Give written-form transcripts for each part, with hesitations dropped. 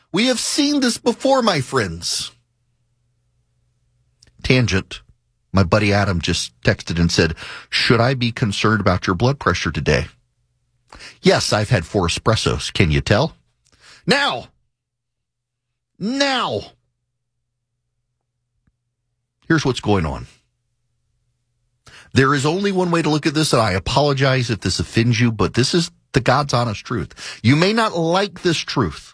We have seen this before, my friends. Tangent. My buddy Adam just texted and said, should I be concerned about your blood pressure today? Yes, I've had 4 espressos. Can you tell? Now. Here's what's going on. There is only one way to look at this, and I apologize if this offends you, but this is the God's honest truth. You may not like this truth,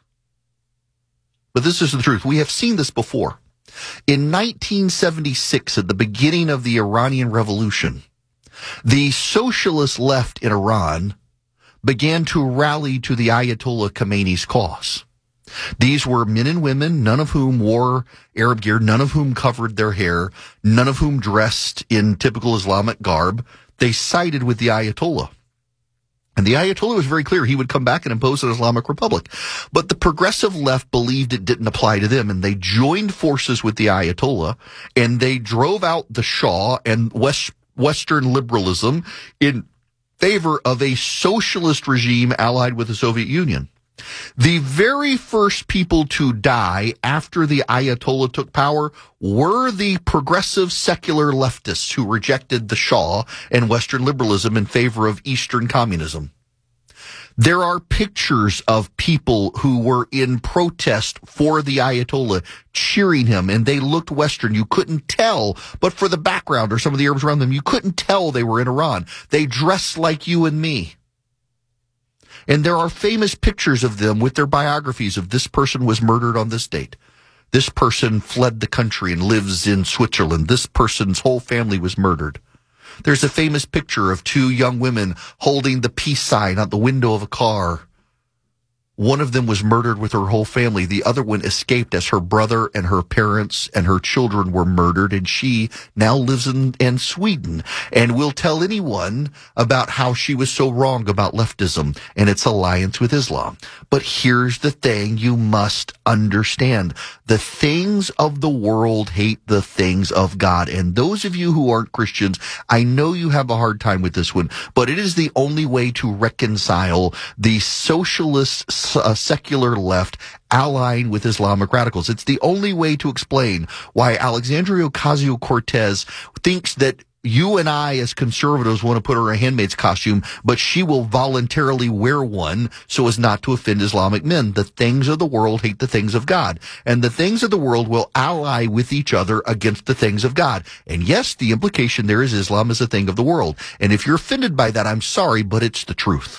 but this is the truth. We have seen this before. In 1976, at the beginning of the Iranian Revolution, the socialist left in Iran began to rally to the Ayatollah Khomeini's cause. These were men and women, none of whom wore Arab gear, none of whom covered their hair, none of whom dressed in typical Islamic garb. They sided with the Ayatollah. And the Ayatollah was very clear he would come back and impose an Islamic republic. But the progressive left believed it didn't apply to them, and they joined forces with the Ayatollah, and they drove out the Shah and Western liberalism in favor of a socialist regime allied with the Soviet Union. The very first people to die after the Ayatollah took power were the progressive secular leftists who rejected the Shah and Western liberalism in favor of Eastern communism. There are pictures of people who were in protest for the Ayatollah cheering him, and they looked Western. You couldn't tell, but for the background or some of the Arabs around them, you couldn't tell they were in Iran. They dressed like you and me. And there are famous pictures of them with their biographies of this person was murdered on this date. This person fled the country and lives in Switzerland. This person's whole family was murdered. There's a famous picture of 2 young women holding the peace sign out the window of a car. One of them was murdered with her whole family. The other one escaped as her brother and her parents and her children were murdered, and she now lives in Sweden and will tell anyone about how she was so wrong about leftism and its alliance with Islam. But here's the thing you must understand. The things of the world hate the things of God. And those of you who aren't Christians, I know you have a hard time with this one, but it is the only way to reconcile the socialist secular left allying with Islamic radicals. It's the only way to explain why Alexandria Ocasio-Cortez thinks that you and I as conservatives want to put her in a handmaid's costume, but she will voluntarily wear one so as not to offend Islamic men. The things of the world hate the things of God, and the things of the world will ally with each other against the things of God. And yes, the implication there is Islam is a thing of the world. And if you're offended by that, I'm sorry, but it's the truth.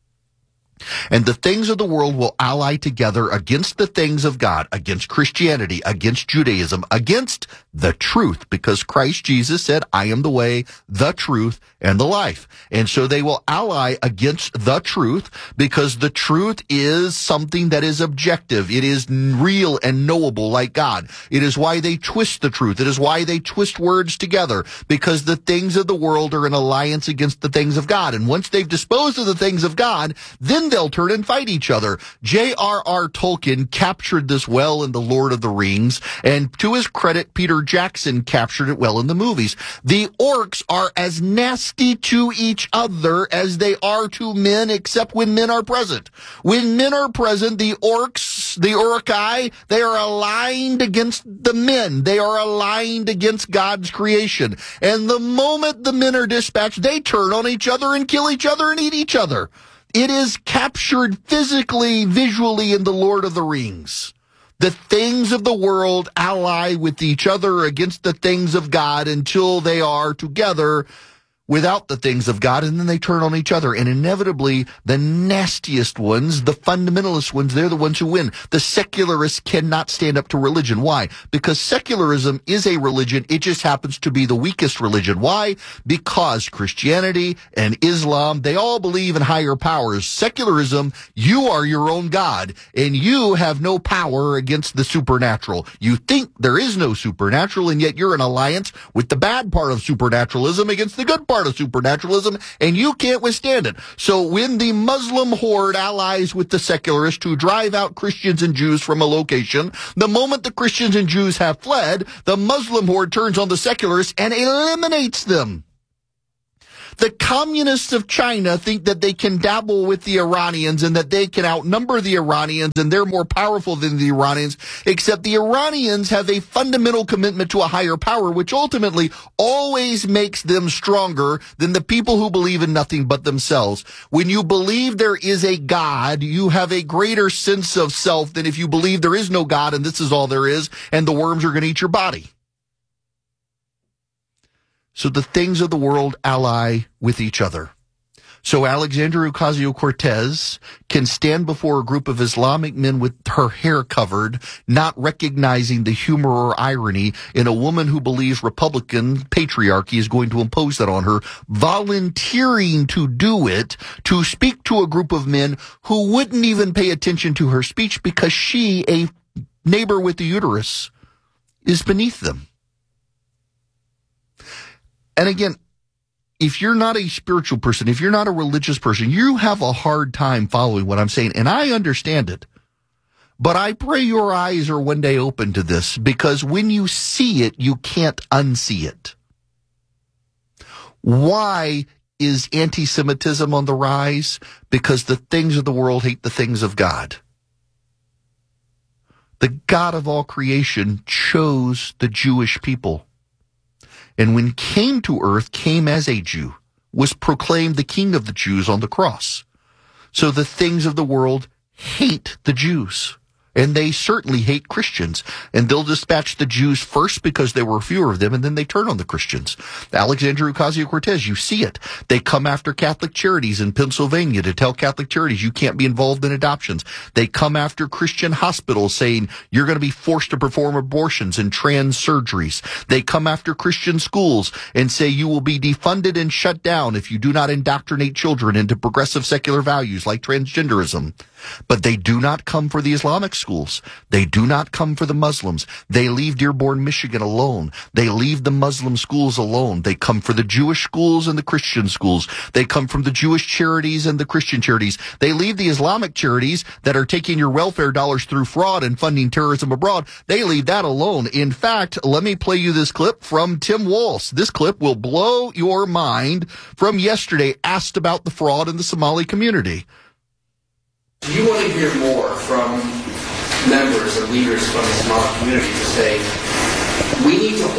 And the things of the world will ally together against the things of God, against Christianity, against Judaism, against the truth, because Christ Jesus said, I am the way, the truth, and the life. And so they will ally against the truth because the truth is something that is objective. It is real and knowable like God. It is why they twist the truth. It is why they twist words together, because the things of the world are in alliance against the things of God. And once they've disposed of the things of God, then they'll turn and fight each other. J.R.R. Tolkien captured this well in The Lord of the Rings, and to his credit, Peter Jackson captured it well in the movies. The orcs are as nasty to each other as they are to men, except when men are present. When men are present, the orcs, the Uruk-hai, they are aligned against the men. They are aligned against God's creation. And the moment the men are dispatched, they turn on each other and kill each other and eat each other. It is captured physically, visually in The Lord of the Rings. The things of the world ally with each other against the things of God until they are together without the things of God, and then they turn on each other. And inevitably, the nastiest ones, the fundamentalist ones, they're the ones who win. The secularists cannot stand up to religion. Why? Because secularism is a religion. It just happens to be the weakest religion. Why? Because Christianity and Islam, they all believe in higher powers. Secularism, you are your own God, and you have no power against the supernatural. You think there is no supernatural, and yet you're in alliance with the bad part of supernaturalism against the good part of supernaturalism, and you can't withstand it. So when the Muslim horde allies with the secularists to drive out Christians and Jews from a location, the moment the Christians and Jews have fled, the Muslim horde turns on the secularists and eliminates them. The communists of China think that they can dabble with the Iranians and that they can outnumber the Iranians and they're more powerful than the Iranians, except the Iranians have a fundamental commitment to a higher power, which ultimately always makes them stronger than the people who believe in nothing but themselves. When you believe there is a God, you have a greater sense of self than if you believe there is no God and this is all there is and the worms are going to eat your body. So the things of the world ally with each other. So Alexandria Ocasio-Cortez can stand before a group of Islamic men with her hair covered, not recognizing the humor or irony in a woman who believes Republican patriarchy is going to impose that on her, volunteering to do it, to speak to a group of men who wouldn't even pay attention to her speech because she, a neighbor with the uterus, is beneath them. And again, if you're not a spiritual person, if you're not a religious person, you have a hard time following what I'm saying, and I understand it. But I pray your eyes are one day open to this, because when you see it, you can't unsee it. Why is anti-Semitism on the rise? Because the things of the world hate the things of God. The God of all creation chose the Jewish people. And when came to earth, came as a Jew, was proclaimed the King of the Jews on the cross. So the things of the world hate the Jews. And they certainly hate Christians. And they'll dispatch the Jews first because there were fewer of them, and then they turn on the Christians. Alexandria Ocasio-Cortez, you see it. They come after Catholic Charities in Pennsylvania to tell Catholic Charities you can't be involved in adoptions. They come after Christian hospitals saying you're going to be forced to perform abortions and trans surgeries. They come after Christian schools and say you will be defunded and shut down if you do not indoctrinate children into progressive secular values like transgenderism. But they do not come for the Islamic schools. They do not come for the Muslims. They leave Dearborn, Michigan alone. They leave the Muslim schools alone. They come for the Jewish schools and the Christian schools. They come from the Jewish charities and the Christian charities. They leave the Islamic charities that are taking your welfare dollars through fraud and funding terrorism abroad. They leave that alone. In fact, let me play you this clip from Tim Walz. This clip will blow your mind from yesterday, asked about the fraud in the Somali community. Do you want to hear more from members and leaders from the Somali community to say, we need to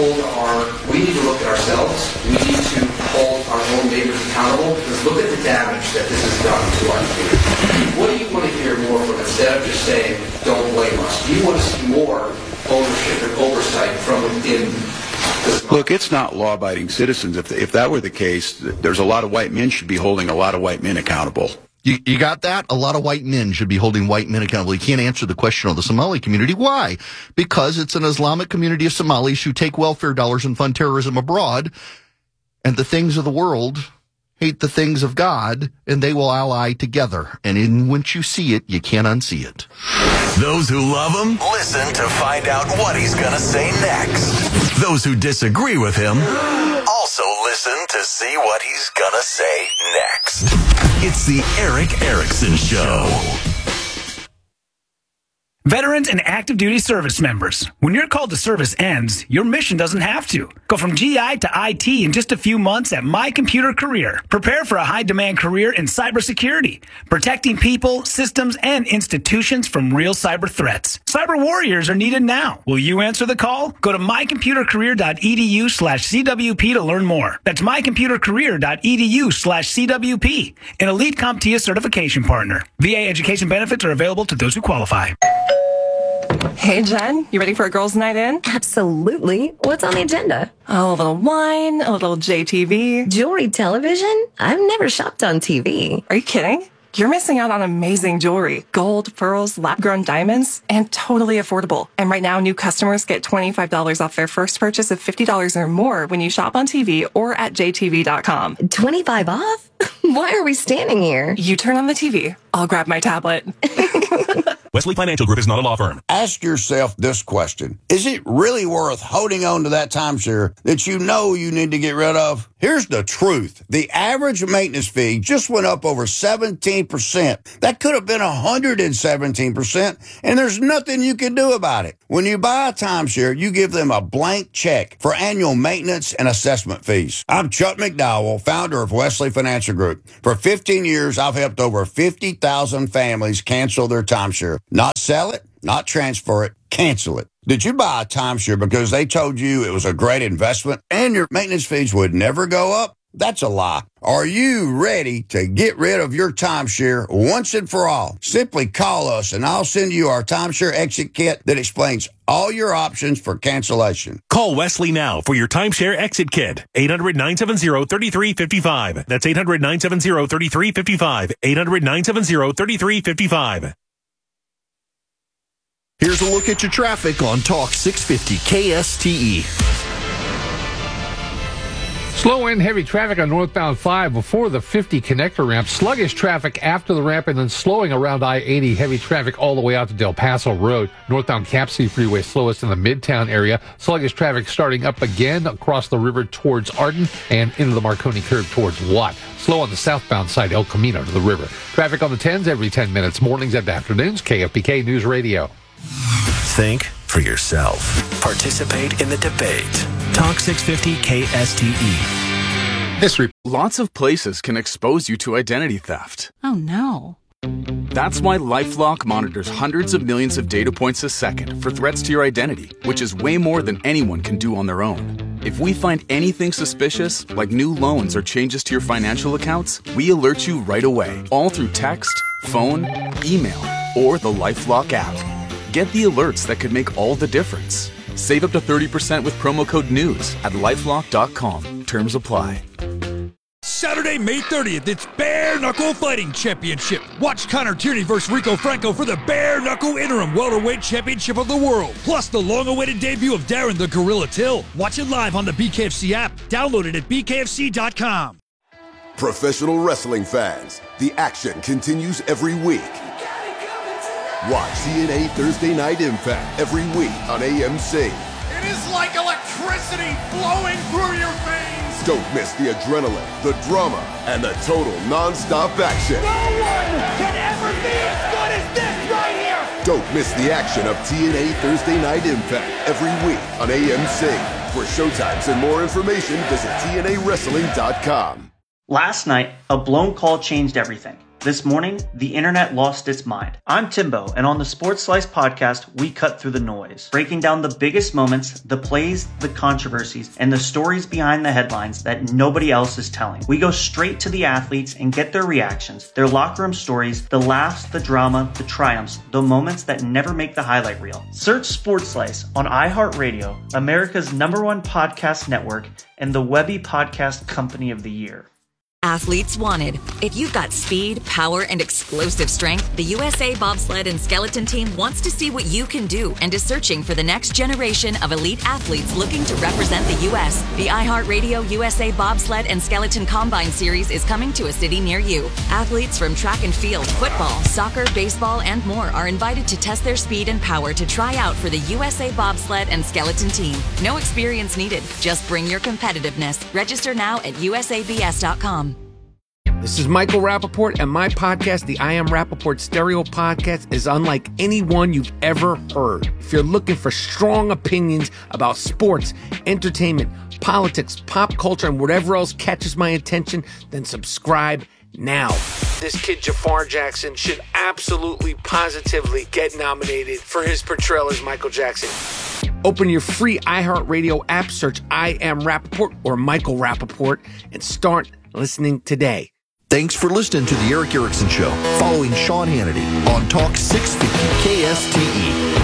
look at ourselves, we need to hold our own neighbors accountable, because look at the damage that this has done to our community. What do you want to hear more from, instead of just saying, don't blame us? Do you want to see more ownership and oversight from within the Somali? Look, it's not law-abiding citizens. If that were the case, there's a lot of white men should be holding a lot of white men accountable. You got that? A lot of white men should be holding white men accountable. You can't answer the question on the Somali community. Why? Because it's an Islamic community of Somalis who take welfare dollars and fund terrorism abroad, and the things of the world hate the things of God, and they will ally together. And once you see it, you can't unsee it. Those who love him, listen to find out what he's going to say next. Those who disagree with him, also listen to see what he's going to say next. It's the Erick Erickson Show. Veterans and active duty service members, when your call to service ends, your mission doesn't have to. Go from GI to IT in just a few months at My Computer Career. Prepare for a high-demand career in cybersecurity, protecting people, systems, and institutions from real cyber threats. Cyber warriors are needed now. Will you answer the call? Go to mycomputercareer.edu/CWP to learn more. That's mycomputercareer.edu/CWP, an elite CompTIA certification partner. VA education benefits are available to those who qualify. Hey, Jen, you ready for a girls' night in? Absolutely. What's on the agenda? Oh, a little wine, a little JTV. Jewelry television? I've never shopped on TV. Are you kidding? You're missing out on amazing jewelry. Gold, pearls, lab-grown diamonds, and totally affordable. And right now, new customers get $25 off their first purchase of $50 or more when you shop on TV or at jtv.com. 25 off? Why are we standing here? You turn on the TV. I'll grab my tablet. Wesley Financial Group is not a law firm. Ask yourself this question. Is it really worth holding on to that timeshare that you know you need to get rid of? Here's the truth. The average maintenance fee just went up over 17%. That could have been 117%, and there's nothing you can do about it. When you buy a timeshare, you give them a blank check for annual maintenance and assessment fees. I'm Chuck McDowell, founder of Wesley Financial Group. For 15 years, I've helped over 50,000 families cancel their timeshare. Not sell it, not transfer it, cancel it. Did you buy a timeshare because they told you it was a great investment and your maintenance fees would never go up? That's a lie. Are you ready to get rid of your timeshare once and for all? Simply call us and I'll send you our timeshare exit kit that explains all your options for cancellation. Call Wesley now for your timeshare exit kit. 800-970-3355. That's 800-970-3355. 800-970-3355. Here's a look at your traffic on Talk 650 KSTE. Slow and heavy traffic on northbound 5 before the 50 connector ramp. Sluggish traffic after the ramp and then slowing around I-80. Heavy traffic all the way out to Del Paso Road. Northbound Campsie Freeway slowest in the Midtown area. Sluggish traffic starting up again across the river towards Arden and into the Marconi curve towards Watt. Slow on the southbound side, El Camino to the river. Traffic on the 10s every 10 minutes, mornings and afternoons. KFBK News Radio. Think for yourself. Participate in the debate. Talk 650 KSTE. History. Lots of places can expose you to identity theft. Oh, no. That's why LifeLock monitors hundreds of millions of data points a second for threats to your identity, which is way more than anyone can do on their own. If we find anything suspicious, like new loans or changes to your financial accounts, we alert you right away, all through text, phone, email, or the LifeLock app. Get the alerts that could make all the difference. Save up to 30% with promo code NEWS at LifeLock.com. Terms apply. Saturday, May 30th, it's Bare Knuckle Fighting Championship. Watch Connor Tierney versus Rico Franco for the Bare Knuckle Interim Welterweight Championship of the World. Plus the long-awaited debut of Darren the Gorilla Till. Watch it live on the BKFC app. Download it at BKFC.com. Professional wrestling fans, the action continues every week. Watch TNA Thursday Night Impact every week on AMC. It is like electricity flowing through your veins. Don't miss the adrenaline, the drama, and the total non-stop action. No one can ever be as good as this right here. Don't miss the action of TNA Thursday Night Impact every week on AMC. For showtimes and more information, visit TNAWrestling.com. Last night, a blown call changed everything. This morning, the internet lost its mind. I'm Timbo, and on the Sports Slice podcast, we cut through the noise, breaking down the biggest moments, the plays, the controversies, and the stories behind the headlines that nobody else is telling. We go straight to the athletes and get their reactions, their locker room stories, the laughs, the drama, the triumphs, the moments that never make the highlight reel. Search Sports Slice on iHeartRadio, America's #1 podcast network, and the Webby Podcast Company of the Year. Athletes wanted. If you've got speed, power, and explosive strength, the USA Bobsled and Skeleton Team wants to see what you can do and is searching for the next generation of elite athletes looking to represent the U.S. The iHeartRadio USA Bobsled and Skeleton Combine Series is coming to a city near you. Athletes from track and field, football, soccer, baseball, and more are invited to test their speed and power to try out for the USA Bobsled and Skeleton Team. No experience needed. Just bring your competitiveness. Register now at usabs.com. This is Michael Rappaport, and my podcast, the I Am Rappaport Stereo Podcast, is unlike anyone you've ever heard. If you're looking for strong opinions about sports, entertainment, politics, pop culture, and whatever else catches my attention, then subscribe now. This kid, Jafar Jackson, should absolutely, positively get nominated for his portrayal as Michael Jackson. Open your free iHeartRadio app, search I Am Rappaport or Michael Rappaport, and start listening today. Thanks for listening to The Eric Erickson Show, following Sean Hannity on Talk 650 KSTE.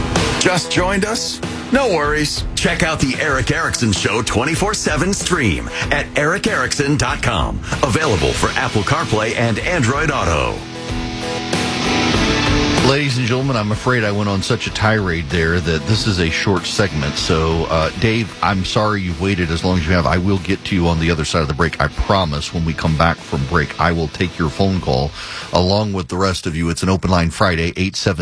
Just joined us? No worries. Check out The Eric Erickson Show 24/7 stream at ericerickson.com. Available for Apple CarPlay and Android Auto. Ladies and gentlemen, I'm afraid I went on such a tirade there that this is a short segment. So, Dave, I'm sorry you've waited as long as you have. I will get to you on the other side of the break. I promise when we come back from break, I will take your phone call along with the rest of you. It's an open line Friday,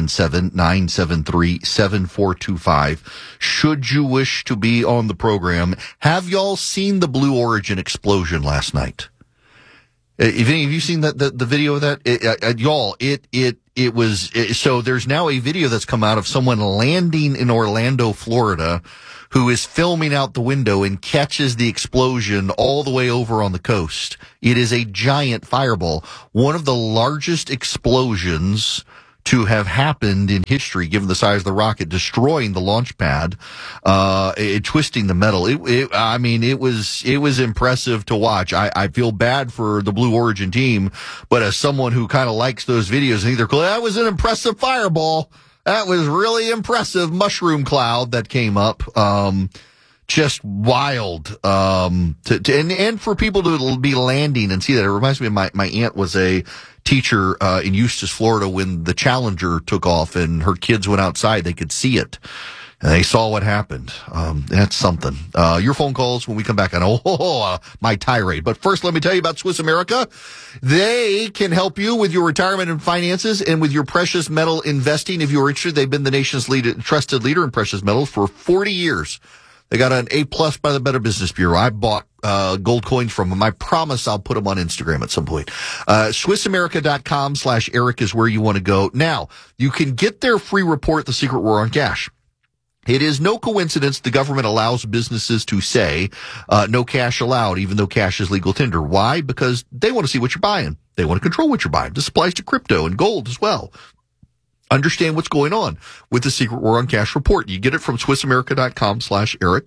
877-973-7425. Should you wish to be on the program, have y'all seen the Blue Origin explosion last night? Have you seen the video of that? It was, so there's now a video that's come out of someone landing in Orlando, Florida, who is filming out the window and catches the explosion all the way over on the coast. It is a giant fireball, one of the largest explosions to have happened in history, given the size of the rocket, destroying the launch pad, twisting the metal. It was impressive to watch. I feel bad for the Blue Origin team, but as someone who kind of likes those videos, that was an impressive fireball. That was really impressive mushroom cloud that came up. Just wild. And for people to be landing and see that. It reminds me of my aunt was a teacher, in Eustis, Florida, when the Challenger took off and her kids went outside, they could see it. And they saw what happened. That's something. Your phone calls when we come back on my tirade. But first, let me tell you about Swiss America. They can help you with your retirement and finances and with your precious metal investing. If you're interested, they've been the nation's trusted leader in precious metals for 40 years. They got an A+ by the Better Business Bureau. I bought gold coins from them. I promise I'll put them on Instagram at some point. SwissAmerica.com/Eric is where you want to go. Now, you can get their free report, The Secret War on Cash. It is no coincidence the government allows businesses to say no cash allowed, even though cash is legal tender. Why? Because they want to see what you're buying. They want to control what you're buying. This applies to crypto and gold as well. Understand what's going on with the Secret War on Cash report. You get it from SwissAmerica.com/Eric,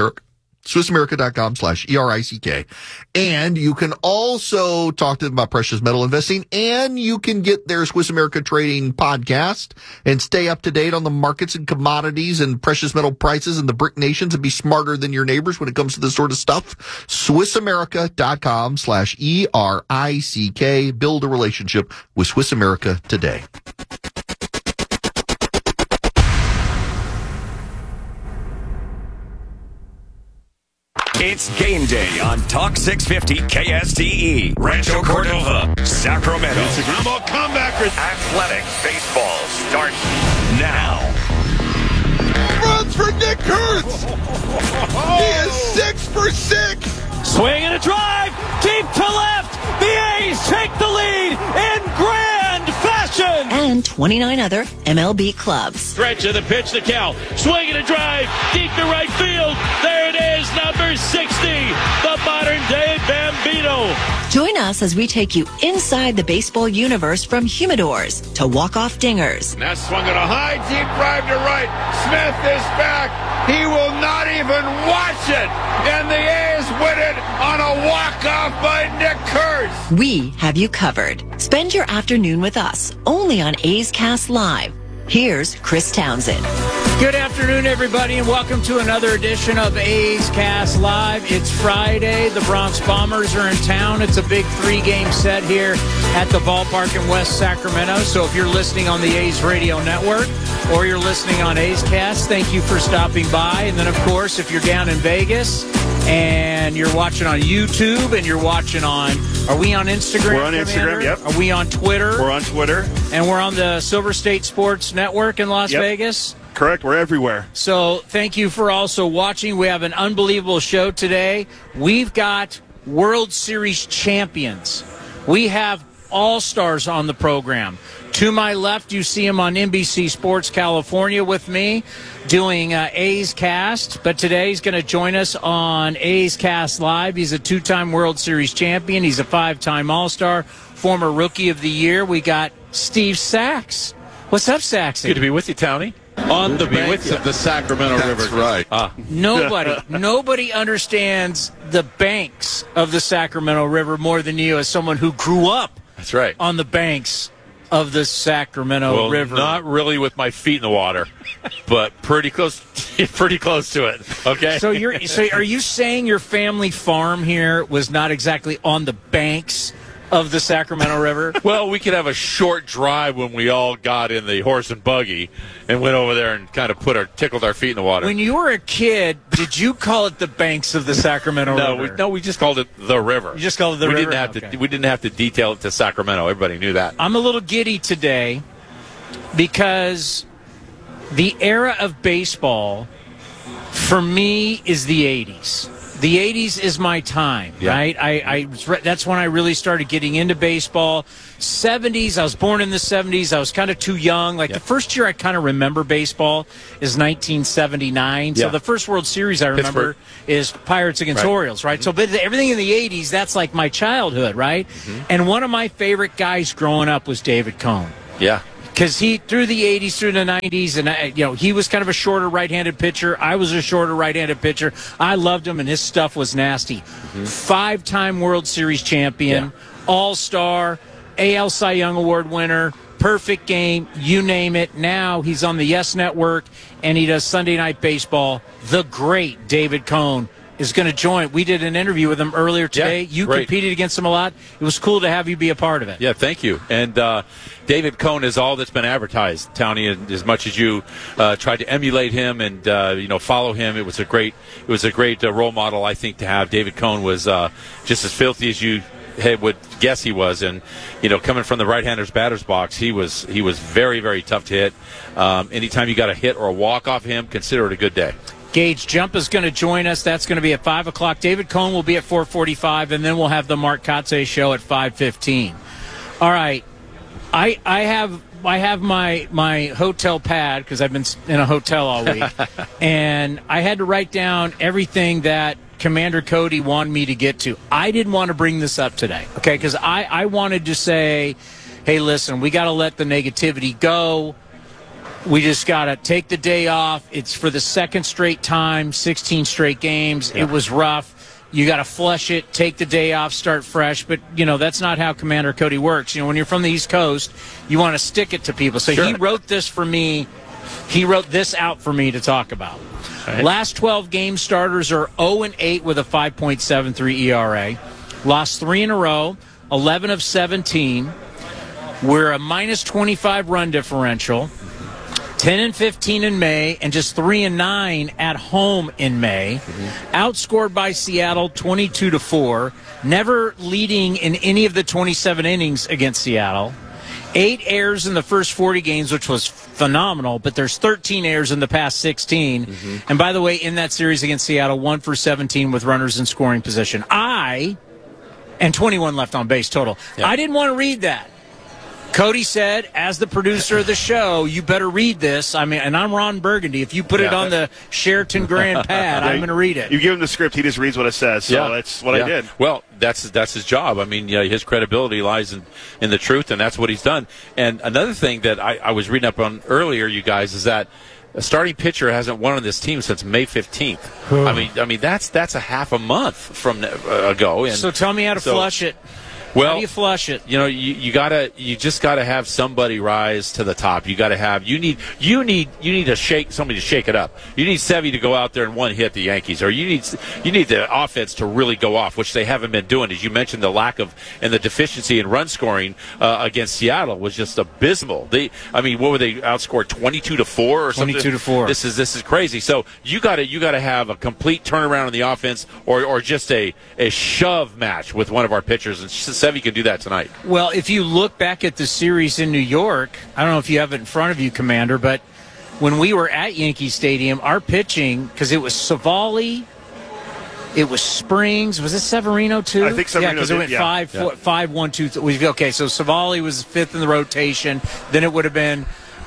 SwissAmerica.com/ERICK. And you can also talk to them about precious metal investing, and you can get their Swiss America Trading podcast and stay up to date on the markets and commodities and precious metal prices and the BRIC nations and be smarter than your neighbors when it comes to this sort of stuff. SwissAmerica.com/ERICK. Build a relationship with Swiss America today. It's game day on Talk 650 KSTE. Rancho Cordova, Sacramento. Instagram comebackers. Athletic baseball starts now. Runs for Nick Kurtz. He is 6 for 6. Swing and a drive deep to left. The A's take the lead in grand fashion. And 29 other MLB clubs. Stretch of the pitch to Cal. Swing and a drive deep to right field. There it is, number 60, the modern-day Bambino. Join us as we take you inside the baseball universe from humidors to walk-off dingers. Now swung at a high, deep drive to right. Smith is back. He will not even watch it. And the A's win it on a walk-off by Nick Kurtz. We have you covered. Spend your afternoon with us, only on A's Cast Live. Here's Chris Townsend. Good afternoon, everybody, and welcome to another edition of A's Cast Live. It's Friday. The Bronx Bombers are in town. It's a big 3-game set here at the ballpark in West Sacramento. So if you're listening on the A's Radio Network or you're listening on A's Cast, thank you for stopping by. And then, of course, if you're down in Vegas and you're watching on YouTube and you're watching on, are we on Instagram? We're on Instagram, Commander? yep. Are we on Twitter? We're on Twitter. And we're on the Silver State Sports Network in Las Vegas? Correct. We're everywhere. So thank you for also watching. We have an unbelievable show today. We've got World Series champions. We have all-stars on the program. To my left, you see him on NBC Sports California with me doing A's Cast. But today he's going to join us on A's Cast Live. He's a 2-time World Series champion. He's a 5-time All-Star, former Rookie of the Year. We got Steve Sachs. What's up, Saxy? Good to be with you, Townie. On the banks of the Sacramento River. That's right. Nobody understands the banks of the Sacramento River more than you as someone who grew up That's right. on the banks of the Sacramento River. Not really with my feet in the water, but pretty close to it. Okay. So are you saying your family farm here was not exactly on the banks of the Sacramento River? Well, we could have a short drive when we all got in the horse and buggy and went over there and kind of tickled our feet in the water. When you were a kid, did you call it the banks of the Sacramento River? We just called it the river. You just called it the river? We didn't have to detail it to Sacramento. Everybody knew that. I'm a little giddy today because the era of baseball, for me, is the 80s. The 80s is my time, right? That's when I really started getting into baseball. 70s, I was born in the 70s. I was kind of too young. The first year I kind of remember baseball is 1979. So the first World Series I remember is Pirates against Orioles, right? So but everything in the 80s, that's like my childhood, right? And one of my favorite guys growing up was David Cone. Yeah. Because he, through the 80s, through the 90s, and he was kind of a shorter right-handed pitcher. I was a shorter right-handed pitcher. I loved him, and his stuff was nasty. 5-time World Series champion, All-Star, AL Cy Young Award winner, perfect game, you name it. Now he's on the Yes Network, and he does Sunday Night Baseball. The great David Cone is going to join. We did an interview with him earlier today. You competed against him a lot. It was cool to have you be a part of it. Yeah, thank you. And David Cone is all that's been advertised, Townie. As much as you tried to emulate him and follow him, it was a great role model, I think, to have. David Cone was just as filthy as you would guess he was, and coming from the right-hander's batter's box, he was very, very tough to hit. Anytime you got a hit or a walk off him, consider it a good day. Gage Jump is going to join us. That's going to be at 5 o'clock. David Cone will be at 4:45, and then we'll have the Mark Kotze show at 5:15. All right. I have my hotel pad because I've been in a hotel all week, and I had to write down everything that Commander Cody wanted me to get to. I didn't want to bring this up today, okay, because I wanted to say, hey, listen, we got to let the negativity go. We just got to take the day off. It's for the second straight time, 16 straight games. Yeah. It was rough. You got to flush it, take the day off, start fresh. But, that's not how Commander Cody works. When you're from the East Coast, you want to stick it to people. So He wrote this for me. He wrote this out for me to talk about. Right. Last 12 game starters are 0-8 with a 5.73 ERA. Lost 3 in a row, 11 of 17. We're a minus 25 run differential. 10-15 in May, and just 3-9 at home in May. Outscored by Seattle 22-4. Never leading in any of the 27 innings against Seattle. 8 errors in the first 40 games, which was phenomenal, but there's 13 errors in the past 16. And by the way, in that series against Seattle, 1 for 17 with runners in scoring position. And 21 left on base total. Yeah. I didn't want to read that. Cody said, as the producer of the show, you better read this. And I'm Ron Burgundy. If you put it on the Sheraton Grand pad, I'm going to read it. You give him the script, he just reads what it says. So that's what I did. Well, that's his job. His credibility lies in the truth, and that's what he's done. And another thing that I was reading up on earlier, you guys, is that a starting pitcher hasn't won on this team since May 15th. That's a half a month from ago. And so tell me how to flush it. Well, how do you flush it? You just gotta have somebody rise to the top. You need somebody to shake it up. You need Sevy to go out there and one hit the Yankees, or you need the offense to really go off, which they haven't been doing. As you mentioned, the lack of and the deficiency in run scoring against Seattle was just abysmal. What were they outscored 22-4 or something? 22-4. This is crazy. So you gotta have a complete turnaround in the offense, or just a shove match with one of our pitchers, and Sevy can do that tonight. Well, if you look back at the series in New York, I don't know if you have it in front of you, Commander, but when we were at Yankee Stadium, our pitching, because it was Savali, it was Springs, was it Severino too? I think Severino. Yeah, because it went 5-1-2. Okay, so Savali was fifth in the rotation. Then it would have been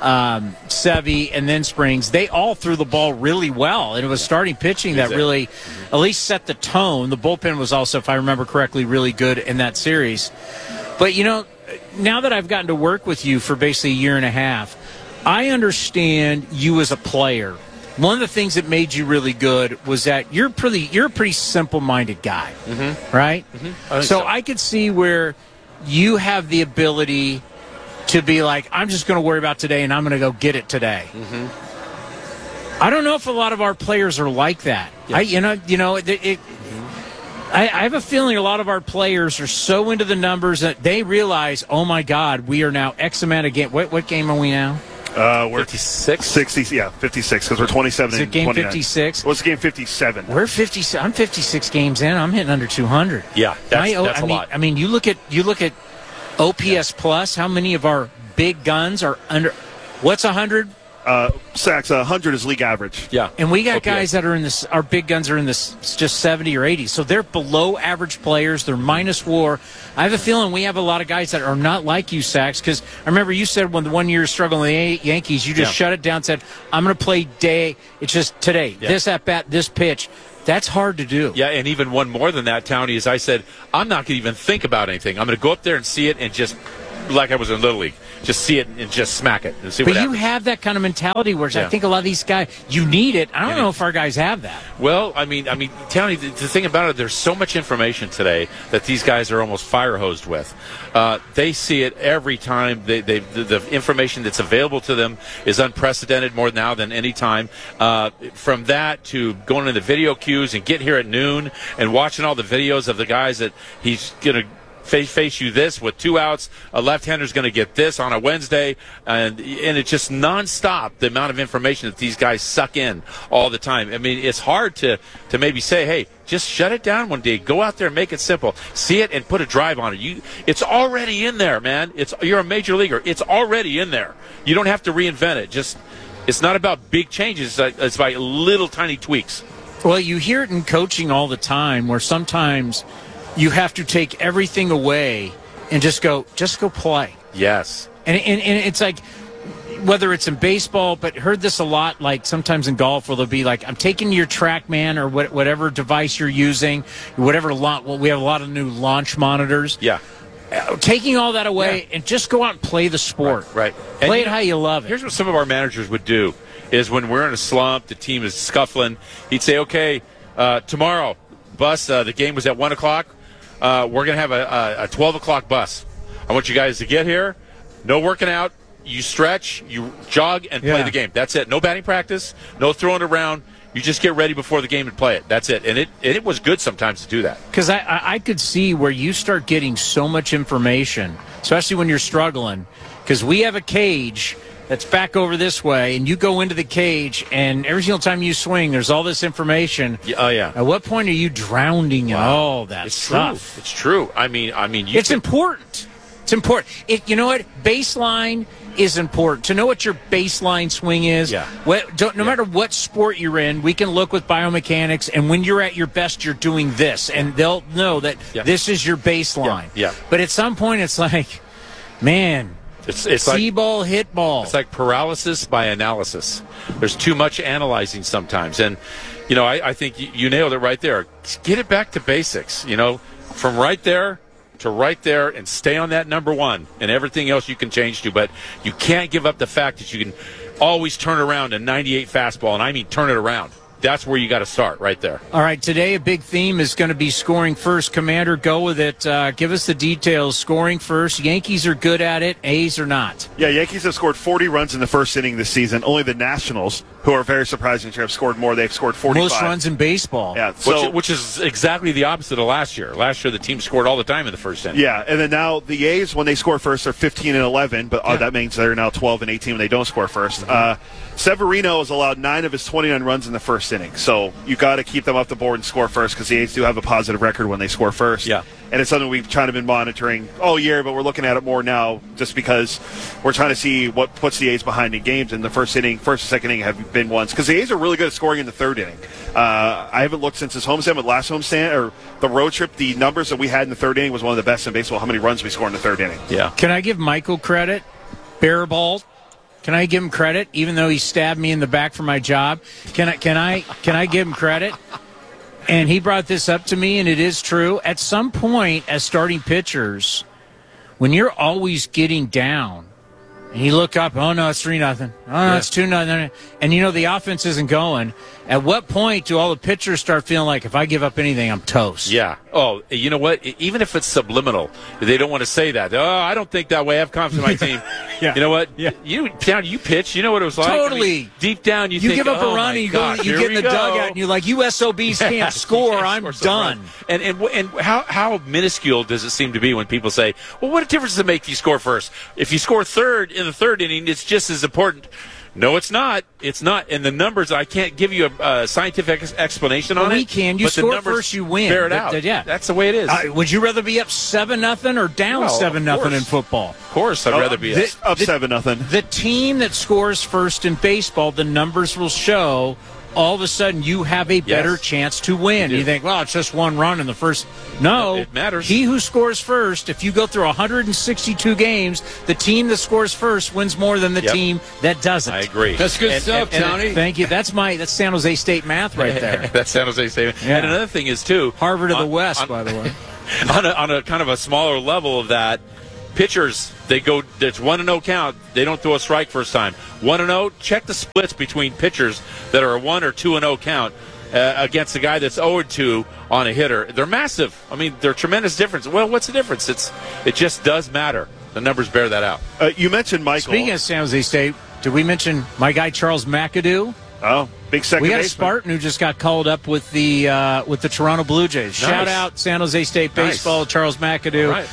Sevy and then Springs. They all threw the ball really well, and it was starting pitching that really at least set the tone. The bullpen was also, if I remember correctly, really good in that series. But now that I've gotten to work with you for basically a year and a half, I understand you as a player. One of the things that made you really good was that you're a pretty simple-minded guy, right? I could see where you have the ability to be like, I'm just going to worry about today and I'm going to go get it today. I don't know if a lot of our players are like that. I have a feeling a lot of our players are so into the numbers that they realize, oh my God, we are now X amount of game. What game are we now? We're 56? 60, yeah, 56, because we're 27 and 29. Game 56? What's game 57? We're 50. I'm 56 games in. I'm hitting under 200. Yeah, that's a lot. I mean, you look at OPS plus. How many of our big guns are under? What's 100? Sacks, 100 is league average. Yeah, and we got guys that are in this. Our big guns are in this just 70 or 80. So they're below average players. They're minus WAR. I have a feeling we have a lot of guys that are not like you, Sachs. Because I remember you said when the 1 year struggling with the Yankees, you just shut it down. Said I'm going to play day. It's just today. Yeah. This at bat. This pitch. That's hard to do. Yeah, and even one more than that, Townie, is I said I'm not going to even think about anything. I'm going to go up there and see it and just like I was in Little League. Just see it and just smack it and see what happens. But you have that kind of mentality where I think a lot of these guys, you need it. I don't know if our guys have that. Well, I mean, Townie, the thing about it, there's so much information today that these guys are almost fire hosed with. They see it every time. The information that's available to them is unprecedented more now than any time. From that to going to the video queues and get here at noon and watching all the videos of the guys that he's going to face you this with 2 outs. A left-hander's going to get this on a Wednesday, and it's just nonstop the amount of information that these guys suck in all the time. I mean, it's hard to maybe say, hey, just shut it down one day. Go out there and make it simple. See it and put a drive on it. It's already in there, man. You're a major leaguer. It's already in there. You don't have to reinvent it. It's not about big changes. It's by little tiny tweaks. Well, you hear it in coaching all the time, where sometimes you have to take everything away and just go play. Yes. And it's like, whether it's in baseball, but heard this a lot, like sometimes in golf, where they'll be like, I'm taking your TrackMan or whatever device you're using, we have a lot of new launch monitors. Yeah. Taking all that away and just go out and play the sport. Right. Play it how you love it. Here's what some of our managers would do is when we're in a slump, the team is scuffling, he'd say, okay, tomorrow, bus, the game was at 1 o'clock. We're going to have a 12 o'clock bus. I want you guys to get here. No working out. You stretch, you jog, and play the game. That's it. No batting practice. No throwing around. You just get ready before the game and play it. That's it. And it was good sometimes to do that. Because I could see where you start getting so much information, especially when you're struggling. Because we have a cage that's back over this way, and you go into the cage, and every single time you swing, there's all this information. Oh, yeah. At what point are you drowning in all that stuff? True. It's true. I mean, it's important. It's important. You know what? Baseline is important. To know what your baseline swing is. Yeah. No matter what sport you're in, we can look with biomechanics, and when you're at your best, you're doing this, and they'll know that this is your baseline. Yeah. But at some point, it's like, man. It's see like, ball, hit ball. It's like paralysis by analysis. There's too much analyzing sometimes. And, I think you nailed it right there. Get it back to basics, from right there to right there and stay on that number one. And everything else you can change to. But you can't give up the fact that you can always turn around a 98 fastball. And I mean turn it around. That's where you got to start, right there. All right, today a big theme is going to be scoring first. Commander, go with it. Give us the details. Scoring first. Yankees are good at it. A's are not. Yeah, Yankees have scored 40 runs in the first inning this season. Only the Nationals, who are very surprising, have scored more. They've scored 45. Most runs in baseball. Yeah, which is exactly the opposite of last year. Last year, the team scored all the time in the first inning. Yeah, and then now the A's, when they score first, are 15 and 11, but that means they're now 12 and 18 when they don't score first. Mm-hmm. Severino has allowed 9 of his 29 runs in the first inning, so you got to keep them off the board and score first because the A's do have a positive record when they score first. Yeah. And it's something we've kind of been monitoring all year, but we're looking at it more now just because we're trying to see what puts the A's behind in games. In the first and second inning have been ones because the A's are really good at scoring in the third inning. I haven't looked since his homestand, but last homestand or the road trip, the numbers that we had in the third inning was one of the best in baseball. How many runs we scored in the third inning? Yeah. Can I give Michael credit? Baraball. Can I give him credit, even though he stabbed me in the back for my job? Can I give him credit? And he brought this up to me, and it is true. At some point, as starting pitchers, when you're always getting down, And you look up, oh, no, it's 3-0. Oh, no, it's 2-0. And, the offense isn't going. At what point do all the pitchers start feeling like, if I give up anything, I'm toast? Yeah. Oh, you know what? Even if it's subliminal, they don't want to say that. Oh, I don't think that way. I have confidence in my team. Yeah. You know what? Yeah. You pitch. You know what it was like. Totally. I mean, deep down, you think, give up oh, a run, my and gosh, you get in the dugout, and you're like, you SOBs can't score. I'm done. And how minuscule does it seem to be when people say, well, what difference does it make if you score first? If you score third in the third inning, it's just as important. No, it's not. It's not. And the numbers, I can't give you a scientific explanation on it. We can. You score first, you win. Bear it out. Yeah. That's the way it is. Would you rather be up 7-0 or down 7-0 in football? Of course, I'd rather be up 7-0. The team that scores first in baseball, the numbers will show, all of a sudden you have a better chance to win. You think, well, it's just one run in the first. No, it matters. He who scores first, if you go through 162 games, the team that scores first wins more than the team that doesn't. I agree. That's good stuff, Tony. Thank you. That's San Jose State math right there. That's San Jose State. Yeah. And another thing is, too. Harvard of the West, by the way. On a kind of a smaller level of that, pitchers, it's 1-0 count. They don't throw a strike first time. 1-0, check the splits between pitchers that are a 1 or 2-0 count against a guy that's 0-2 on a hitter. They're massive. I mean, they're tremendous difference. Well, what's the difference? It just does matter. The numbers bear that out. You mentioned Michael. Speaking of San Jose State, did we mention my guy Charles McAdoo? Oh, big second We got baseman. a Spartan who just got called up with the Toronto Blue Jays. Nice. Shout out San Jose State baseball, Charles McAdoo. All right.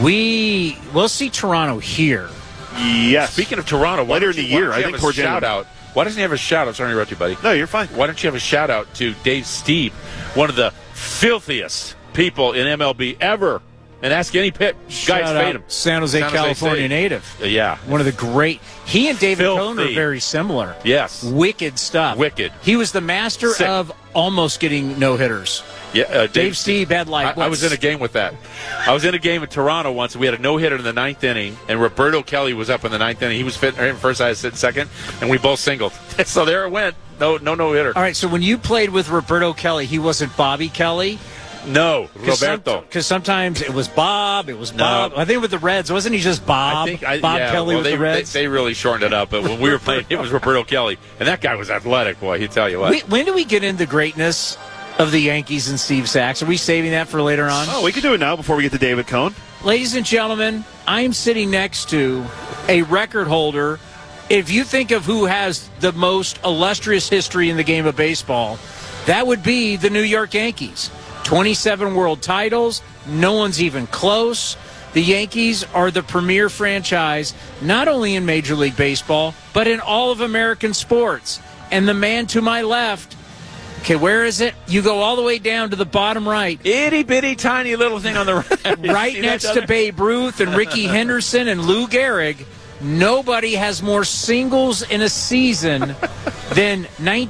We'll see Toronto here. Yes. Speaking of Toronto, later in the year, I think towards the end. Shout out. Why doesn't he have a shout out? Sorry to interrupt you, buddy. No, you're fine. Why don't you have a shout out to Dave Stieb, one of the filthiest people in MLB ever, and ask any guys fade him. San Jose, California native. Yeah. One of the great. He and David Cohn are Filthy. very similar. Yes. Wicked stuff. Wicked. He was the master Sick. of almost getting no-hitters. Yeah, Dave Stieb had I was in a game with that. I was in a game in Toronto once. We had a no-hitter in the ninth inning, and Roberto Kelly was up in the ninth inning. He was fit in first, I was in second, and we both singled. So there it went. No-hitter. All right, so when you played with Roberto Kelly, he wasn't Bobby Kelly? No, Roberto. Because sometimes it was Bob. No. I think with the Reds, wasn't he just Bob? Kelly with the Reds? They really shortened it up, but when we were playing, it was Roberto Kelly. And that guy was athletic, boy, he'd tell you what. When do we get into greatness of the Yankees and Steve Sachs? Are we saving that for later on? Oh, we can do it now before we get to David Cohn. Ladies and gentlemen, I'm sitting next to a record holder. If you think of who has the most illustrious history in the game of baseball, that would be the New York Yankees. 27 world titles. No one's even close. The Yankees are the premier franchise, not only in Major League Baseball, but in all of American sports. And the man to my left, okay, where is it? You go all the way down to the bottom right. Itty-bitty, tiny little thing on the right. Right next to Babe Ruth and Ricky Henderson and Lou Gehrig. Nobody has more singles in a season than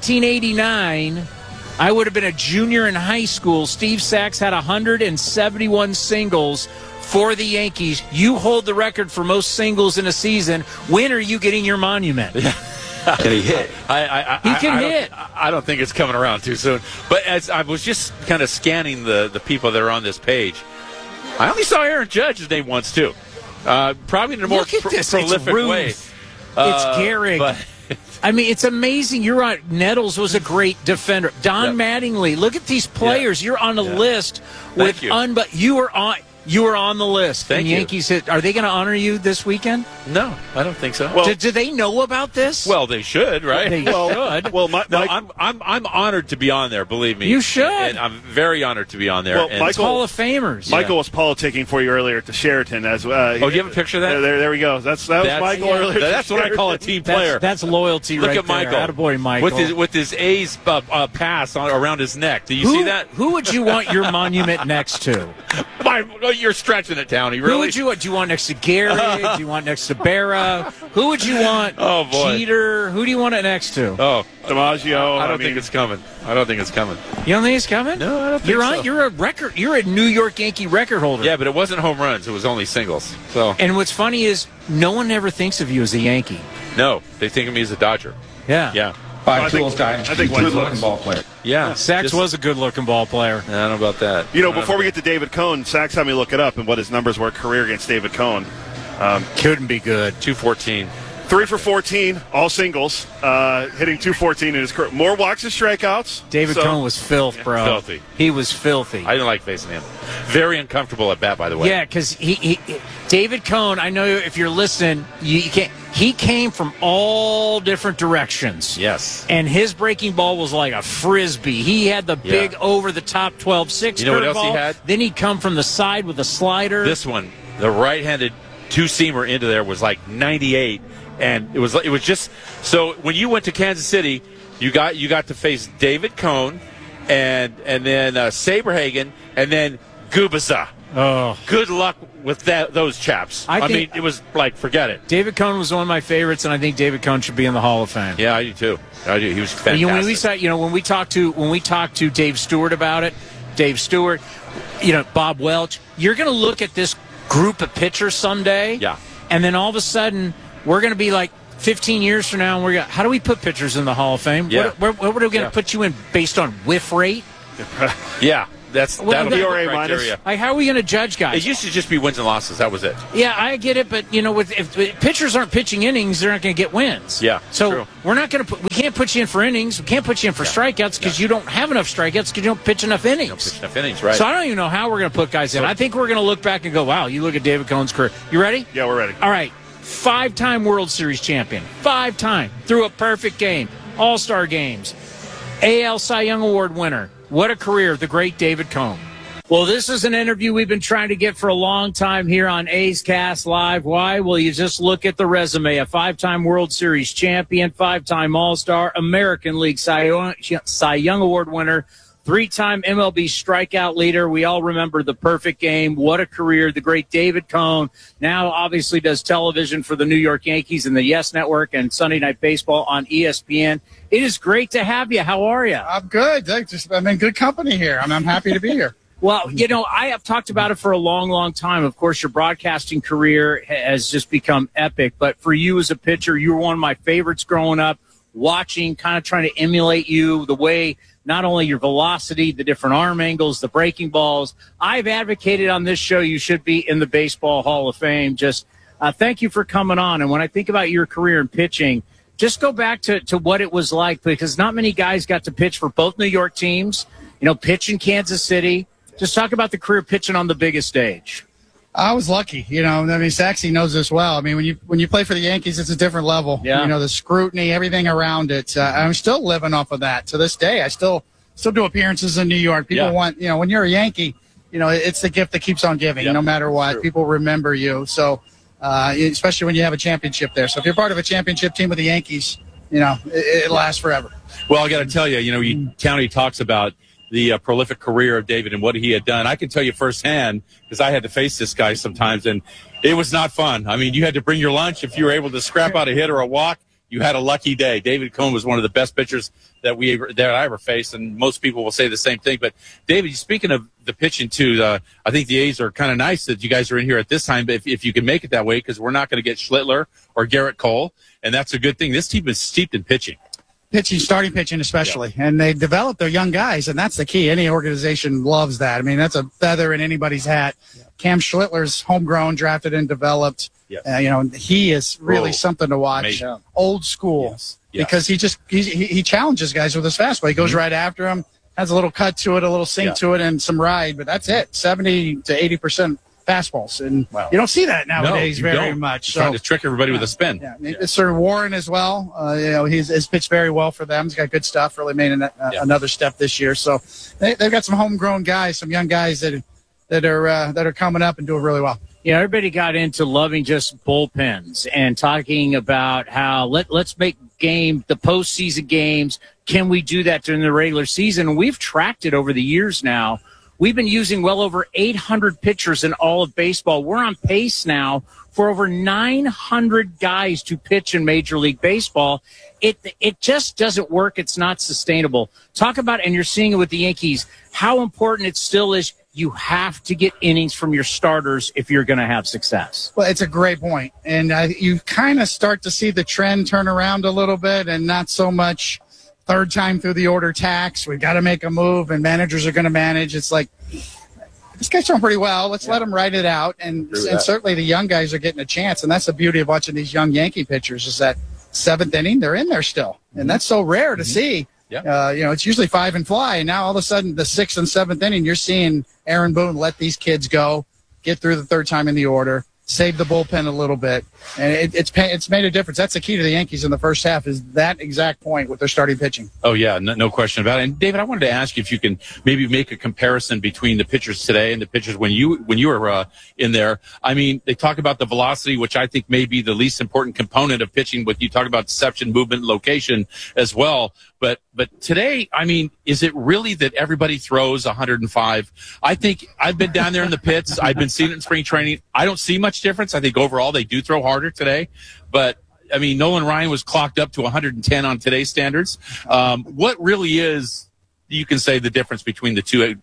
1989. I would have been a junior in high school. Steve Sachs had 171 singles for the Yankees. You hold the record for most singles in a season. When are you getting your monument? Can he hit? He can hit. I don't think it's coming around too soon. But as I was just kind of scanning the people that are on this page, I only saw Aaron Judge's name once too. Probably in a more prolific way. It's Gehrig. I mean, it's amazing. You're right. Nettles was a great defender. Don Mattingly. Look at these players. You're on a list with you were on the list. Thank you. Yankees hit. Are they going to honor you this weekend? No, I don't think so. Well, do they know about this? Well, they should, right? They should. Well, I'm honored to be on there. Believe me, you should. And I'm very honored to be on there. Well, and Michael, Hall of Famers. Michael was politicking for you earlier at the Sheraton. As do you have a picture of that? There we go. That was Michael earlier. That's what I call a team player. That's loyalty. Look right at Michael. there. Attaboy, Michael. With his A's pass around his neck. Do you see that? Who would you want your monument next to? You're stretching it, Townie. Really? Who would you want? Do you want next to Gary? Do you want next to Berra? Who would you want? Oh, boy. Jeter? Who do you want it next to? Oh, DiMaggio. I don't think it's coming. You don't think it's coming? No, I don't think so. You're a record. You're a New York Yankee record holder. Yeah, but it wasn't home runs. It was only singles. So. And what's funny is no one ever thinks of you as a Yankee. No, they think of me as a Dodger. Yeah. Yeah. I think good-looking ball player. Yeah. Sachs was a good-looking ball player. I don't know about that. You know, before we get to David Cohn, Sachs had me look it up and what his numbers were career against David Cohn. Couldn't be good. 214. 3 for 14, all singles, hitting 214 in his career. More walks and strikeouts. David Cone was filth, bro. Filthy. He was filthy. I didn't like facing him. Very uncomfortable at bat, by the way. Yeah, because David Cone, I know if you're listening, you can't. He came from all different directions. Yes. And his breaking ball was like a Frisbee. He had the big over-the-top 12-6 You know what else curveball. he had? Then he'd come from the side with a slider. This one, the right-handed two-seamer into there was like 98, and it was just so when you went to Kansas City, you got to face David Cone and then Saberhagen and then Gubiza. Oh, good luck with those chaps. I mean, it was like, forget it. David Cone was one of my favorites, and I think David Cone should be in the Hall of Fame. Yeah, I do too. I do. He was fantastic. When we talked to Dave Stewart about it, Dave Stewart, Bob Welch, you're going to look at this group of pitchers someday, and then all of a sudden we're going to be like 15 years from now, and how do we put pitchers in the Hall of Fame? Yeah. What are we going to put you in based on whiff rate? Yeah. That'll be ERA criteria. Like, how are we going to judge guys? It used to just be wins and losses. That was it. Yeah, I get it, but if pitchers aren't pitching innings, they're not going to get wins. Yeah, so true. we're not going to. We can't put you in for innings. We can't put you in for strikeouts because you don't have enough strikeouts because you don't pitch enough innings. You don't pitch enough innings, right? So I don't even know how we're going to put guys in. I think we're going to look back and go, "Wow, you look at David Cone's career. You ready? Yeah, we're ready. All right, 5-time World Series champion, 5-time, threw a perfect game, All-Star games, AL Cy Young Award winner. What a career, the great David Cone. Well, this is an interview we've been trying to get for a long time here on A's Cast Live. Why? Well, you just look at the resume. A 5-time World Series champion, 5-time All-Star, American League Cy Young Award winner, 3-time MLB strikeout leader. We all remember the perfect game. What a career. The great David Cone now obviously does television for the New York Yankees and the Yes Network and Sunday Night Baseball on ESPN. It is great to have you. How are you? I'm good. I'm in good company here. I'm happy to be here. Well, I have talked about it for a long, long time. Of course, your broadcasting career has just become epic. But for you as a pitcher, you were one of my favorites growing up, watching, kind of trying to emulate you, the way not only your velocity, the different arm angles, the breaking balls. I've advocated on this show you should be in the Baseball Hall of Fame. Just thank you for coming on. And when I think about your career in pitching, just go back to what it was like, because not many guys got to pitch for both New York teams, pitch in Kansas City. Just talk about the career pitching on the biggest stage. I was lucky, Saxy knows this well. I mean, when you play for the Yankees, it's a different level. Yeah. The scrutiny, everything around it. I'm still living off of that to this day. I still do appearances in New York. People want, when you're a Yankee, it's the gift that keeps on giving. No matter what, people remember you. So, especially when you have a championship there. So if you're part of a championship team with the Yankees, it lasts forever. Well, I got to tell you, County talks about the prolific career of David and what he had done. I can tell you firsthand, because I had to face this guy sometimes, and it was not fun. I mean, you had to bring your lunch. If you were able to scrap out a hit or a walk, you had a lucky day. David Cone was one of the best pitchers that I ever faced, and most people will say the same thing. But, David, speaking of the pitching, too, I think the A's are kind of nice that you guys are in here at this time, if you can make it that way, because we're not going to get Schlittler or Garrett Cole, and that's a good thing. This team is steeped in pitching. Starting pitching especially, and they develop their young guys, and that's the key. Any organization loves that. I mean, that's a feather in anybody's hat. Cam Schlittler's homegrown, drafted and developed. He is really something to watch. Amazing. Old school, because he challenges guys with his fastball. He goes right after him, has a little cut to it, a little sink to it, and some ride, but that's it. 70 to 80% fastballs, and you don't see that nowadays very much. He's trying to trick everybody with a spin. Sort of Warren as well. He's pitched very well for them. He's got good stuff. Really made another step this year. So they've got some homegrown guys, some young guys that are coming up and doing really well. Everybody got into loving just bullpens and talking about how let's make the postseason games. Can we do that during the regular season? And we've tracked it over the years now. We've been using well over 800 pitchers in all of baseball. We're on pace now for over 900 guys to pitch in Major League Baseball. It just doesn't work. It's not sustainable. Talk about, and you're seeing it with the Yankees, how important it still is. You have to get innings from your starters if you're going to have success. Well, it's a great point. And you kind of start to see the trend turn around a little bit, and not so much third time through the order tax. We've got to make a move, and managers are going to manage. It's like this guy's throwing pretty well. Let's let him ride it out. And certainly the young guys are getting a chance. And that's the beauty of watching these young Yankee pitchers is that 7th inning, they're in there still. And that's so rare to see. It's usually 5 and fly. And now all of a sudden, the 6th and 7th inning, you're seeing Aaron Boone let these kids go, get through the 3rd time in the order, save the bullpen a little bit. And it's made a difference. That's the key to the Yankees in the first half is that exact point with their starting pitching. Oh, yeah, no question about it. And, David, I wanted to ask you if you can maybe make a comparison between the pitchers today and the pitchers when you were in there. I mean, they talk about the velocity, which I think may be the least important component of pitching. With you talk about deception, movement, location as well. But today, I mean, is it really that everybody throws 105? I think I've been down there in the pits. I've been seeing it in spring training. I don't see much difference. I think overall they do throw harder today. But, I mean, Nolan Ryan was clocked up to 110 on today's standards. What really is, you can say, the difference between the two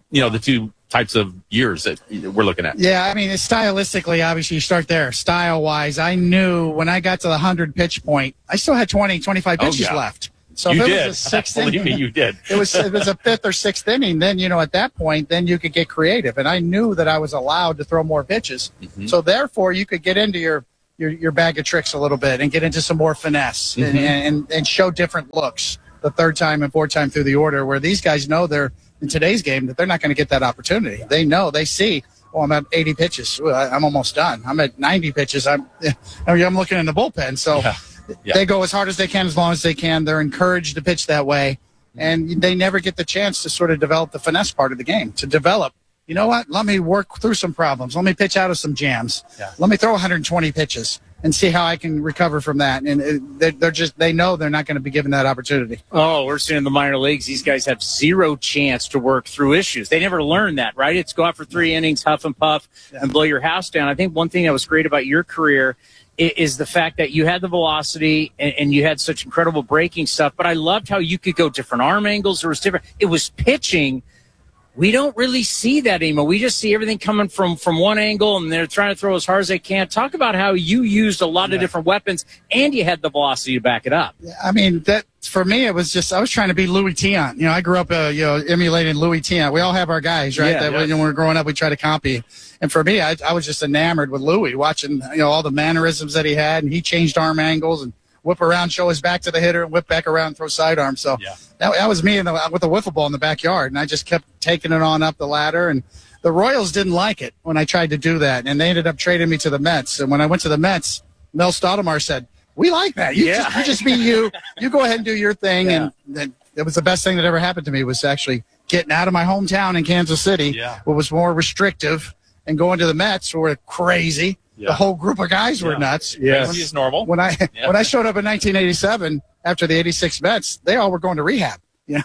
types of years that we're looking at? Yeah, I mean, stylistically, obviously, you start there. Style-wise, I knew when I got to the 100 pitch point, I still had 20, 25 pitches left. So you if it did. was a 6th Believe inning, me, you did. It was a 5th or 6th inning. Then, at that point, then you could get creative. And I knew that I was allowed to throw more pitches. Mm-hmm. So therefore, you could get into your bag of tricks a little bit and get into some more finesse and show different looks the 3rd time and 4th time through the order, where these guys know they're in today's game that they're not going to get that opportunity. They know, they see, I'm at 80 pitches. I'm almost done. I'm at 90 pitches. I'm looking in the bullpen. So they go as hard as they can, as long as they can. They're encouraged to pitch that way. And they never get the chance to sort of develop the finesse part of the game, to develop, you know what, let me work through some problems. Let me pitch out of some jams. Let me throw 120 pitches and see how I can recover from that. And they know they're not going to be given that opportunity. Oh, we're seeing in the minor leagues, these guys have zero chance to work through issues. They never learn that, right? It's go out for 3 innings, huff and puff, and blow your house down. I think one thing that was great about your career is the fact that you had the velocity and you had such incredible breaking stuff, but I loved how you could go different arm angles. It was pitching. We don't really see that anymore. We just see everything coming from one angle, and they're trying to throw as hard as they can. Talk about how you used a lot of different weapons, and you had the velocity to back it up. I mean, that for me, it was just I was trying to be Louis Tiant. I grew up, emulating Louis Tiant. We all have our guys, right? When we were growing up, we try to copy. And for me, I was just enamored with Louis, watching all the mannerisms that he had, and he changed arm angles and whip around, show his back to the hitter, and whip back around and throw sidearm. So that was me with a wiffle ball in the backyard, and I just kept taking it on up the ladder. And the Royals didn't like it when I tried to do that, and they ended up trading me to the Mets. And when I went to the Mets, Mel Stoudemire said, "We like that. You just be you. You go ahead and do your thing." And it was the best thing that ever happened to me was actually getting out of my hometown in Kansas City, what was more restrictive, and going to the Mets, who were crazy. The whole group of guys were nuts. Crazy is normal. When I showed up in 1987 after the '86 Mets, they all were going to rehab.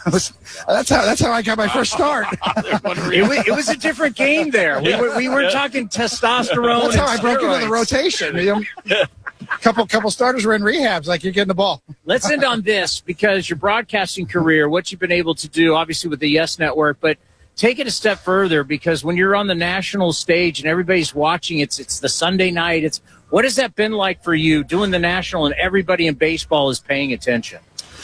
That's how I got my first start. It was a different game there. We were talking testosterone. That's how I broke into the rotation. Couple starters were in rehabs, like you're getting the ball. Let's end on this, because your broadcasting career, what you've been able to do, obviously with the Yes Network, but take it a step further, because when you're on the national stage and everybody's watching, it's the Sunday night. What has that been like for you, doing the national and everybody in baseball is paying attention?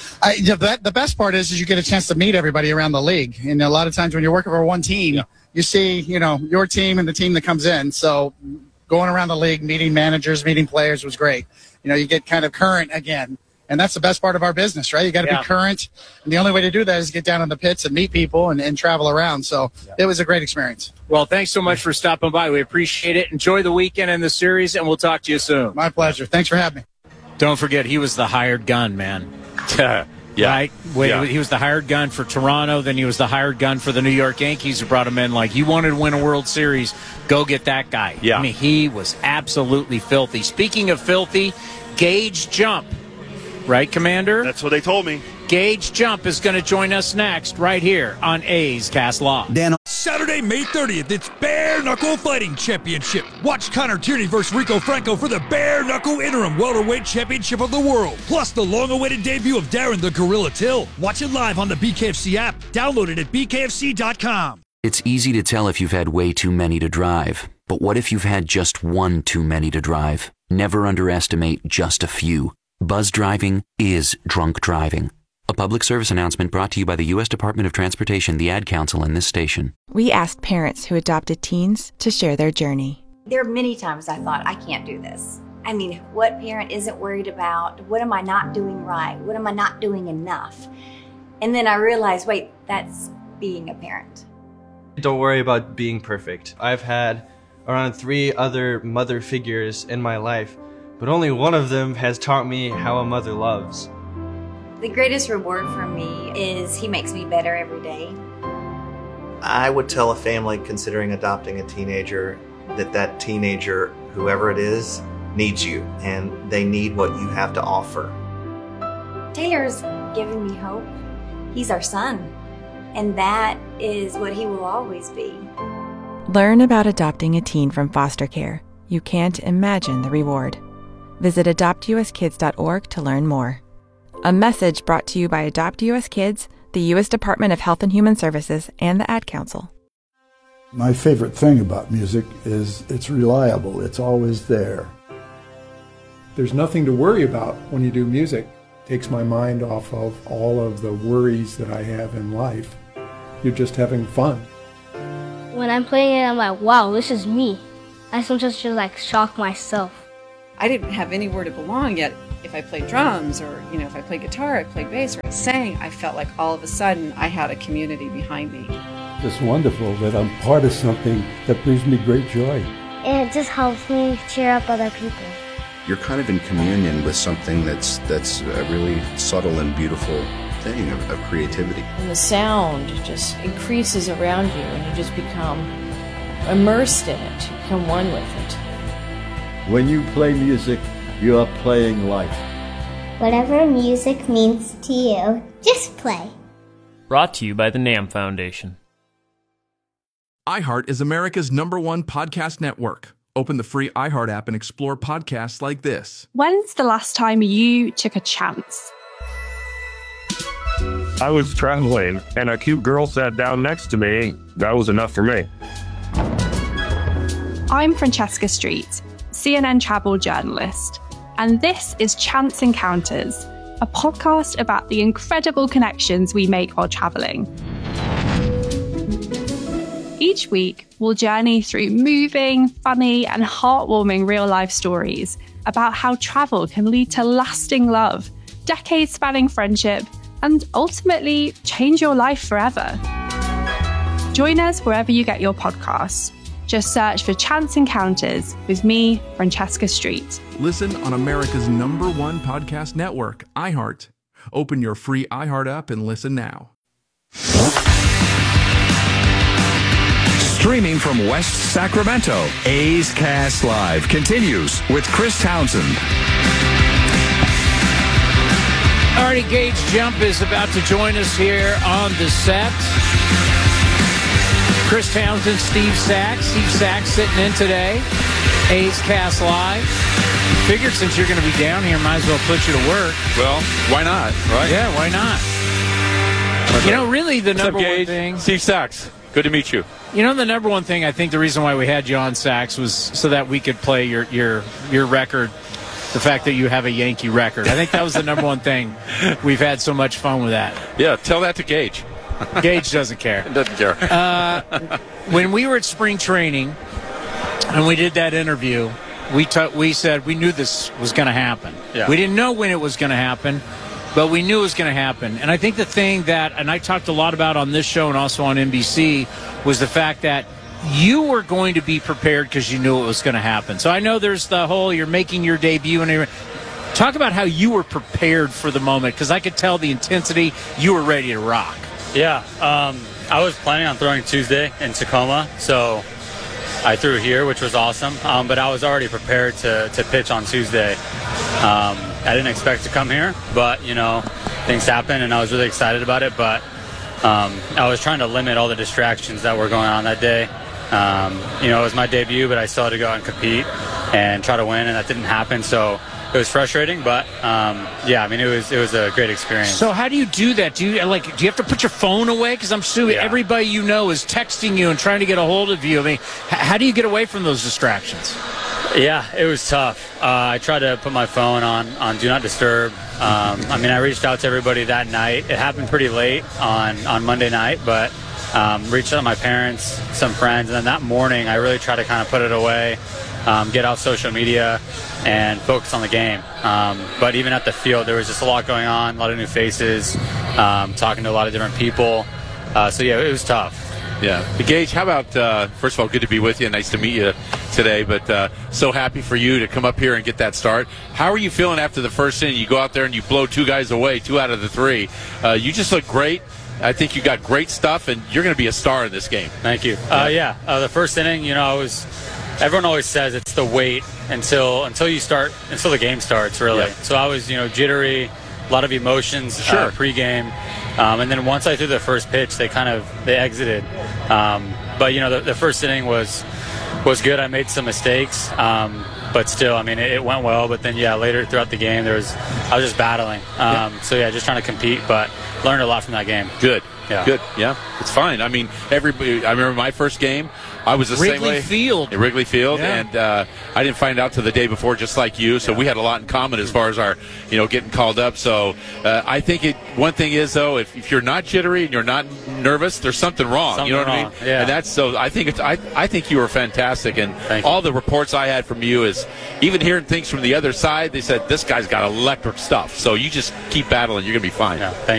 The best part is you get a chance to meet everybody around the league. And a lot of times when you're working for one team, you see, your team and the team that comes in. So going around the league, meeting managers, meeting players was great. You get kind of current again. And that's the best part of our business, right? You got to be current. And the only way to do that is get down in the pits and meet people and travel around. So it was a great experience. Well, thanks so much for stopping by. We appreciate it. Enjoy the weekend and the series, and we'll talk to you soon. My pleasure. Thanks for having me. Don't forget, he was the hired gun, man. Right? He was the hired gun for Toronto. Then he was the hired gun for the New York Yankees, who brought him in like, you wanted to win a World Series, go get that guy. I mean, he was absolutely filthy. Speaking of filthy, Gage Jump. Right, Commander? That's what they told me. Gage Jump is going to join us next right here on A's Cast Live. Saturday, May 30th, it's Bare Knuckle Fighting Championship. Watch Connor Tierney versus Rico Franco for the Bare Knuckle Interim Welterweight Championship of the World. Plus the long-awaited debut of Darren the Gorilla Till. Watch it live on the BKFC app. Download it at bkfc.com. It's easy to tell if you've had way too many to drive. But what if you've had just one too many to drive? Never underestimate just a few. Buzz driving is drunk driving. A public service announcement brought to you by the U.S. Department of Transportation, the Ad Council, and this station. We asked parents who adopted teens to share their journey. There are many times I thought, I can't do this. I mean, what parent isn't worried about? What am I not doing right? What am I not doing enough? And then I realized, wait, that's being a parent. Don't worry about being perfect. I've had around 3 other mother figures in my life, but only one of them has taught me how a mother loves. The greatest reward for me is he makes me better every day. I would tell a family considering adopting a teenager that teenager, whoever it is, needs you, and they need what you have to offer. Taylor's given me hope. He's our son, and that is what he will always be. Learn about adopting a teen from foster care. You can't imagine the reward. Visit adoptuskids.org to learn more. A message brought to you by Adopt U.S. Kids, the U.S. Department of Health and Human Services, and the Ad Council. My favorite thing about music is it's reliable. It's always there. There's nothing to worry about when you do music. It takes my mind off of all of the worries that I have in life. You're just having fun. When I'm playing it, I'm like, wow, this is me. I sometimes just like shock myself. I didn't have anywhere to belong yet. If I played drums or, if I played guitar, I played bass, or I sang, I felt like all of a sudden I had a community behind me. It's wonderful that I'm part of something that brings me great joy. And it just helps me cheer up other people. You're kind of in communion with something that's a really subtle and beautiful thing of creativity. And the sound just increases around you and you just become immersed in it. You become one with it. When you play music, you are playing life. Whatever music means to you, just play. Brought to you by the NAMM Foundation. iHeart is America's #1 podcast network. Open the free iHeart app and explore podcasts like this. When's the last time you took a chance? I was traveling and a cute girl sat down next to me. That was enough for me. I'm Francesca Street, CNN travel journalist, and this is Chance Encounters, a podcast about the incredible connections we make while traveling. Each week, we'll journey through moving, funny, and heartwarming real-life stories about how travel can lead to lasting love, decades-spanning friendship, and ultimately change your life forever. Join us wherever you get your podcasts. Just search for Chance Encounters with me, Francesca Street. Listen on America's #1 podcast network, iHeart. Open your free iHeart app and listen now. Streaming from West Sacramento, A's Cast Live continues with Chris Townsend. Alrighty, Gage Jump is about to join us here on the set. Chris Townsend, Steve Sachs. Steve Sachs sitting in today. A's Cast Live. Figured since you're going to be down here, might as well put you to work. Well, why not, right? Yeah, why not? Really the number one thing... Steve Sachs, good to meet you. The number one thing, I think the reason why we had you on, Sachs, was so that we could play your record, the fact that you have a Yankee record. I think that was the number one thing. We've had so much fun with that. Yeah, tell that to Gage. Gage doesn't care. Doesn't care. When we were at spring training and we did that interview, we said we knew this was going to happen. Yeah. We didn't know when it was going to happen, but we knew it was going to happen. And I think the thing that, and I talked a lot about on this show and also on NBC, was the fact that you were going to be prepared because you knew it was going to happen. So I know there's the whole you're making your debut and everything. Talk about how you were prepared for the moment, because I could tell the intensity. You were ready to rock. Yeah, I was planning on throwing Tuesday in Tacoma, so I threw here, which was awesome. But I was already prepared to pitch on Tuesday. I didn't expect to come here, but, things happen, and I was really excited about it. But I was trying to limit all the distractions that were going on that day. It was my debut, but I still had to go out and compete and try to win, and that didn't happen. So it was frustrating, but it was a great experience. So how do you do that? Do you have to put your phone away? Because I'm assuming everybody you know is texting you and trying to get a hold of you. I mean, how do you get away from those distractions? Yeah, it was tough. I tried to put my phone on Do Not Disturb. I reached out to everybody that night. It happened pretty late on Monday night, but reached out to my parents, some friends, and then that morning I really tried to kind of put it away, get off social media, and focus on the game. But even at the field, there was just a lot going on, a lot of new faces, talking to a lot of different people. So, yeah, it was tough. Yeah. Gage, how about, first of all, good to be with you. Nice to meet you today, but so happy for you to come up here and get that start. How are you feeling after the first inning? You go out there and you blow 2 guys away, 2 out of the 3. You just look great. I think you got great stuff, and you're going to be a star in this game. Thank you. The first inning, everyone always says it's the wait until the game starts, really. Yeah. So I was, jittery, a lot of emotions pregame. And then once I threw the first pitch, they exited. But the first inning was good. I made some mistakes, but still, it went well. But then, later throughout the game, I was just battling. Just trying to compete, but learned a lot from that game. Good. Yeah. Good. Yeah, it's fine. I remember my first game. I was the same way. Wrigley Field, Yeah. and I didn't find out till the day before, just like you. So we had a lot in common as far as our, getting called up. So I think one thing is though, if you're not jittery and you're not nervous, there's something wrong. Something you know what I wrong. mean? Yeah. And that's so. I think you were fantastic, and all the reports I had from you is even hearing things from the other side. They said this guy's got electric stuff. So you just keep battling. You're gonna be fine. Yeah. Thank you.